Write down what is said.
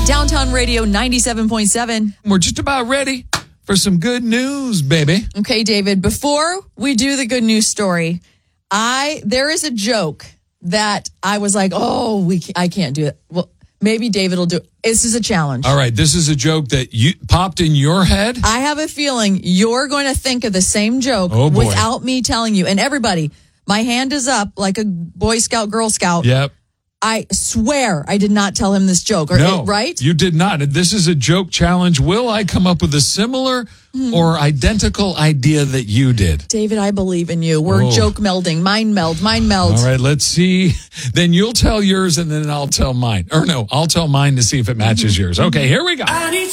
Downtown Radio 97.7. We're just about ready for some good news, baby. Okay, David, before we do the good news story, there is a joke that I was like, I can't do it. Well, maybe David will do it. This is a challenge. All right, this is a joke that you popped in your head. I have a feeling you're going to think of the same joke without me telling you. And everybody, my hand is up like a Boy Scout, Girl Scout. Yep. I swear I did not tell him this joke. No, right? You did not. This is a joke challenge. Will I come up with a similar or identical idea that you did? David, I believe in you. We're joke melding. Mind meld. All right, let's see. Then you'll tell yours and then I'll tell mine. Or no, I'll tell mine to see if it matches yours. Okay, here we go.